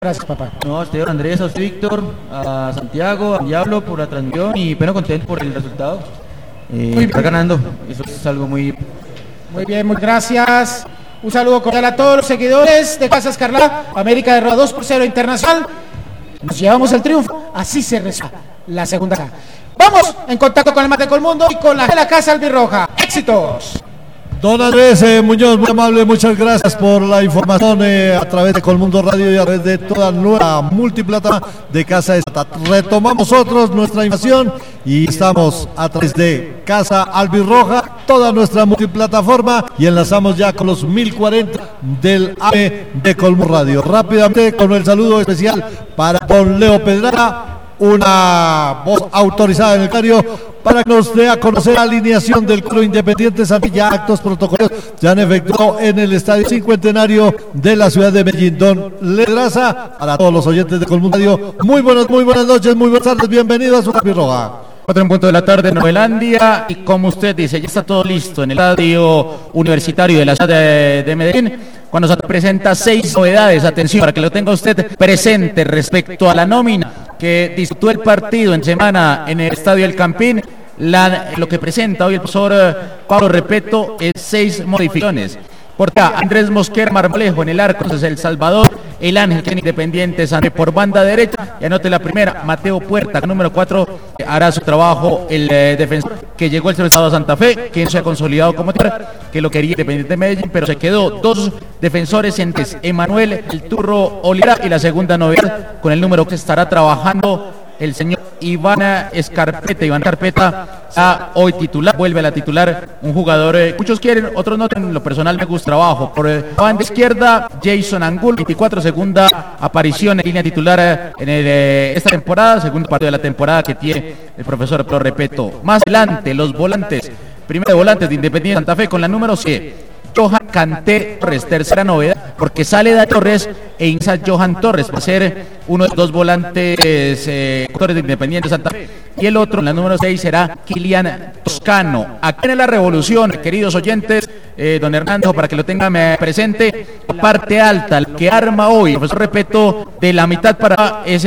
Gracias, papá. No, a usted, Andrés, a usted, Víctor, a Santiago, a Diablo por la transmisión y bueno, contento por el resultado. Está ganando, eso es algo muy bien, muchas gracias. Un saludo cordial a todos los seguidores de Casa Escarlata. América derrota 2-0 Internacional. Nos llevamos el triunfo, así se resuelve la segunda casa. Vamos en contacto con el Mate Colmundo y con la Casa Albirroja. ¡Éxitos! Don Andrés Muñoz, muy amable, muchas gracias por la información a través de Colmundo Radio y a través de toda nueva multiplataforma de Casa Escarlata. Retomamos nosotros nuestra información y estamos a través de Casa Albirroja, toda nuestra multiplataforma, y enlazamos ya con los 1040 del AM de Colmundo Radio. Rápidamente con el saludo especial para don Leo Pedraza, una voz autorizada en el diario, para que nos dé a conocer la alineación del Club Independiente Santa Fe. Ya actos protocolarios se han efectuado en el Estadio Cincuentenario de la ciudad de Medellín. Don Ledraza, para todos los oyentes de Colmundo Radio, muy buenas noches, muy buenas tardes, bienvenidos a su Albirroja. 4:00 de la tarde en Novelandia, y como usted dice, ya está todo listo en el Estadio Universitario de la ciudad de Medellín, cuando se presenta 6 novedades, atención, para que lo tenga usted presente respecto a la nómina que disputó el partido en semana en el Estadio El Campín. Lo que presenta hoy el profesor Pablo Repeto es 6 modificaciones. Por acá, Andrés Mosquera Marmolejo en el arco, entonces El Salvador, el Ángel, que es Independiente Santa Fe por banda derecha, y anote la primera, Mateo Puerta, número 4, hará su trabajo el defensor que llegó el Estado de Santa Fe, que se ha consolidado como titular, que lo quería Independiente de Medellín, pero se quedó 2 defensores entre Emanuel El Turro Olivera, y la segunda novedad, con el número que estará trabajando el señor Iván Carpeta, hoy titular, vuelve a la titular, un jugador, muchos quieren, otros no, en lo personal me gusta trabajo. Por banda izquierda, Jason Angul, 24, segunda aparición en línea titular en esta temporada, segundo partido de la temporada que tiene el profesor Pablo Repeto. Más adelante, los volantes, primero de volantes de Independiente Santa Fe con la número 7. Johan Canté Torres, tercera novedad, porque sale Da Torres e ingresa Johan Torres, va a ser uno de los 2 volantes de Independiente Santa Fe, y el otro, en la número 6, será Kilian Toscano. Aquí en la revolución, queridos oyentes, don Hernando, para que lo tengan presente, parte alta, el que arma hoy el profesor Repeto, de la mitad para es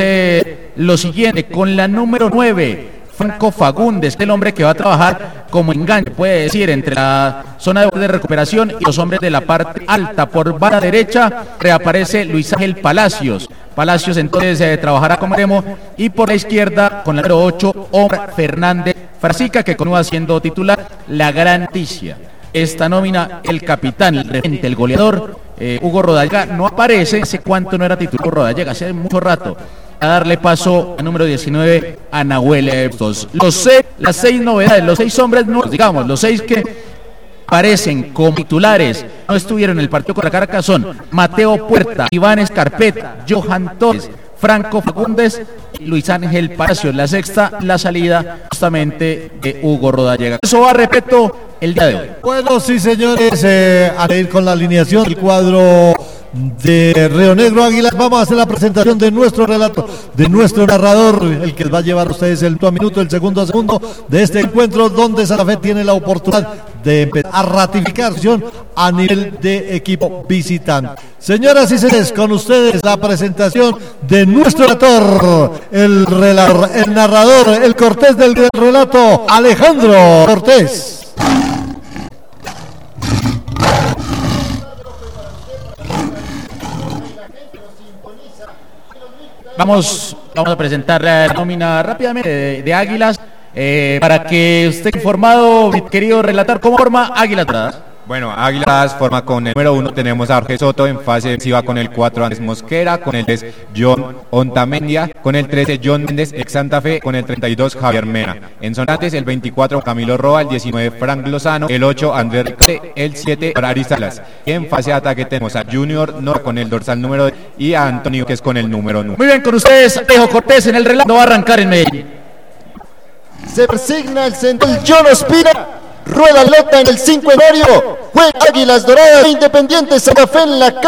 lo siguiente, con la número 9, Franco Fagundes, el hombre que va a trabajar como enganche, puede decir, entre la zona de recuperación y los hombres de la parte alta. Por banda derecha reaparece Luis Ángel Palacios entonces trabajará como extremo, y por la izquierda con la número 8, Omar Fernández Frasica, que continúa siendo titular. La gran noticia, esta nómina, el capitán, el referente, el goleador, Hugo Rodallega, no aparece. Hace cuánto no era titular Rodallega, hace mucho rato. A darle paso al número 19, a Nahuel Bustos. Las 6 novedades, los 6 hombres nuevos, digamos, los 6 que aparecen como titulares, no estuvieron en el partido contra Caracas, son Mateo Puerta, Iván Escarpeta, Johan Torres, Franco Fagundes y Luis Ángel Palacios. La sexta, la salida justamente de Hugo Rodallega. Eso va, Repeto, el día de hoy. Bueno, sí, señores, a ir con la alineación del cuadro de Río Negro Águilas. Vamos a hacer la presentación de nuestro relato, de nuestro narrador, el que va a llevar a ustedes el minuto a minuto, el segundo a segundo de este encuentro, donde Santa Fe tiene la oportunidad de empezar a ratificar a nivel de equipo visitante. Señoras y señores, con ustedes la presentación de nuestro relator, el narrador, el Cortés del relato, Alejandro Cortés. Vamos a presentar la nómina rápidamente de Águilas, para que esté informado, mi querido relator. ¿Cómo forma Águilas? Bueno, Águilas forma con el número 1, tenemos a Jorge Soto, en fase defensiva con el 4, Andrés Mosquera, con el 3, John Ontamendia, con el 13, John Méndez, ex Santa Fe, con el 32, Javier Mena. En zonates, el 24, Camilo Roa, el 19, Frank Lozano, el 8, Andrés Ricarte, el 7, Ari Salas. Y en fase de ataque tenemos a Junior Nor con el dorsal número 10 y a Antonio, que es con el número 9. Muy bien, con ustedes, Alejo Cortés en el relato. No va a arrancar en Medellín. Se persigna el central John Ospina. Rueda lota en el cincuentenario. Juega Águilas Doradas, Independiente Santa Fe en la